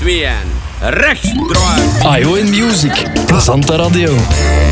2 en rechts draaien. IO in Music, Santa Radio.